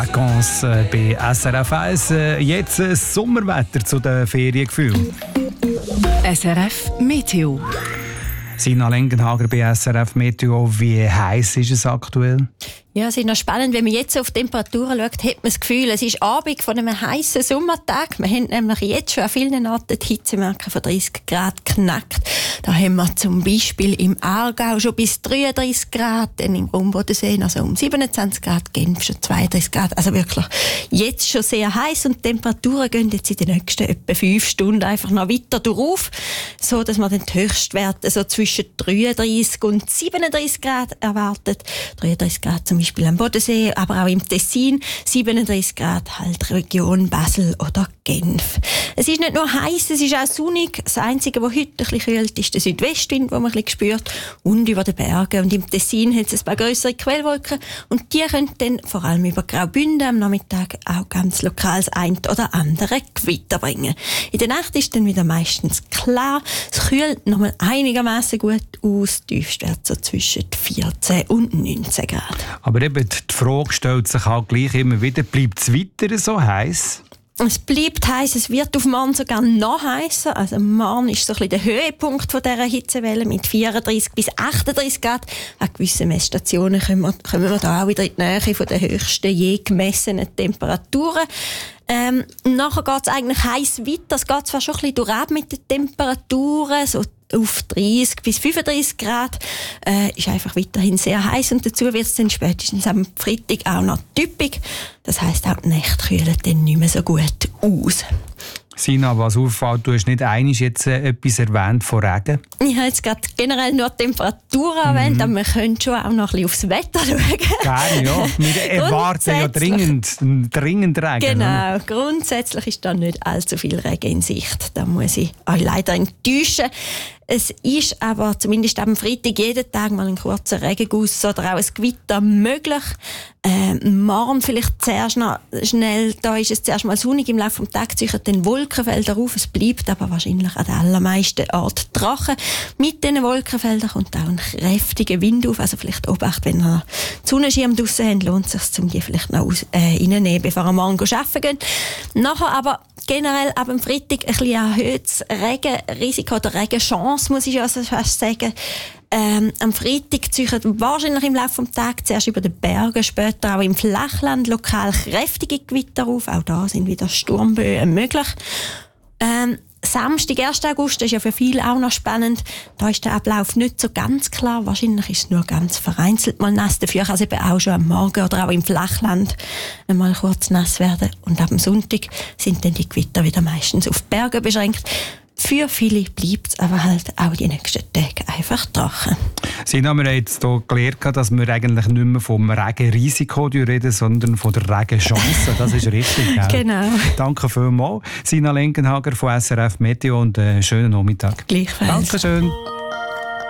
Vacances bei SRF 1. Jetzt Sommerwetter zu den Feriengefühlen. SRF Meteo. Sina Lengenhager bei SRF Meteo. Wie heiß ist es aktuell? Ja, es ist noch spannend, wenn man jetzt auf die Temperaturen schaut, hat man das Gefühl, es ist Abend von einem heißen Sommertag. Wir haben nämlich jetzt schon an vielen Orten die Hitzemarke von 30 Grad geknackt. Da haben wir zum Beispiel im Aargau schon bis 33 Grad, dann im Grundbodensee also um 27 Grad, Genf schon 32 Grad. Also wirklich jetzt schon sehr heiß und die Temperaturen gehen jetzt in den nächsten etwa 5 Stunden einfach noch weiter drauf, so dass man dann die Höchstwerte so zwischen 33 und 37 Grad erwartet. 33 Grad zum Beispiel am Bodensee, aber auch im Tessin, 37 Grad halt Region Basel oder Genf. Es ist nicht nur heiß, es ist auch sonnig. Das Einzige, was heute ein bisschen kühlt, ist der Südwestwind, den man ein bisschen spürt, und über den Bergen. Und im Tessin hat es ein paar grössere Quellwolken und die können dann vor allem über Graubünden am Nachmittag auch ganz lokal das ein oder andere Gewitter bringen. In der Nacht ist dann wieder meistens klar. Es kühlt nochmal einigermaßen gut aus. Die Tiefstwerte so zwischen 14 und 19 Grad. Aber eben die Frage stellt sich auch gleich immer wieder, bleibt es weiter so heiß? Es bleibt heiß, es wird auf morgen sogar noch heißer. Also morgen ist so ein bisschen der Höhepunkt von dieser Hitzewelle mit 34 bis 38 Grad. An gewissen Messstationen kommen wir da auch wieder in die Nähe von den höchsten je gemessenen Temperaturen. Nachher geht es eigentlich heiß weiter. Es geht zwar schon ein bisschen durch mit den Temperaturen, so auf 30 bis 35 Grad. Ist einfach weiterhin sehr heiß und dazu wird es dann spätestens am Freitag auch noch typisch. Das heisst, auch die Nächte kühlen dann nicht mehr so gut aus. Sina, was auffällt, du hast nicht einmal jetzt etwas erwähnt von Regen? Ich habe jetzt gerade generell nur die Temperaturen erwähnt, aber wir können schon auch noch ein bisschen aufs Wetter schauen. Gerne, ja. Wir erwarten ja dringend Regen. Genau, grundsätzlich ist da nicht allzu viel Regen in Sicht. Da muss ich euch leider enttäuschen. Es ist aber zumindest am Freitag jeden Tag mal ein kurzer Regenguss oder auch ein Gewitter möglich. Morgen vielleicht zuerst noch schnell, da ist es zuerst mal sonnig, im Laufe des Tages ziehen dann Wolkenfelder auf. Es bleibt aber wahrscheinlich an den allermeisten Orten trocken. Mit diesen Wolkenfeldern kommt auch ein kräftiger Wind auf. Also vielleicht Obacht, wenn ihr den Sonnenschirm draussen habt, lohnt es sich, um die vielleicht noch reinzunehmen, bevor ihr morgen arbeiten geht. Nachher aber generell ab dem Freitag ein bisschen erhöhtes Regenrisiko oder Regenchance, muss ich ja fast sagen. Am Freitag ziehen wahrscheinlich im Laufe des Tages zuerst über den Bergen, später auch im Flachland lokal kräftige Gewitter auf. Auch da sind wieder Sturmböen möglich. Samstag, 1. August, das ist ja für viele auch noch spannend. Da ist der Ablauf nicht so ganz klar. Wahrscheinlich ist es nur ganz vereinzelt mal nass. Dafür kann es eben auch schon am Morgen oder auch im Flachland mal kurz nass werden. Und ab dem Sonntag sind dann die Gewitter wieder meistens auf Berge beschränkt. Für viele bleibt es aber halt auch die nächsten Tage einfach trocken. Sina, wir haben jetzt hier gelernt, dass wir eigentlich nicht mehr vom Regenrisiko reden, sondern von der Regenchance. Das ist richtig, gell? Genau. Danke vielmals. Sina Lengenhager von SRF Meteo und einen schönen Nachmittag. Gleichfalls. Dankeschön.